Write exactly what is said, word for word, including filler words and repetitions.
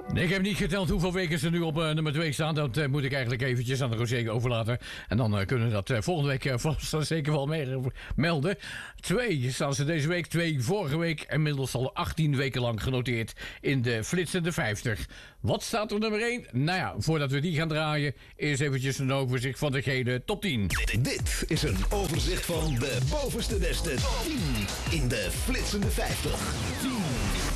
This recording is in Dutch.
Nee, ik heb niet geteld hoeveel weken ze nu op uh, nummer twee staan. Dat uh, moet ik eigenlijk eventjes aan de Rosé overlaten. En dan uh, kunnen we dat uh, volgende week uh, vast zeker wel meer uh, melden. Twee staan ze deze week, twee vorige week. Inmiddels al achttien weken lang genoteerd in de flitsende vijftig. Wat staat op nummer één? Nou ja, voordat we die gaan draaien, eerst eventjes een overzicht van de gele top tien. Dit is een overzicht van de bovenste beste tien in de flitsende vijftig. tien.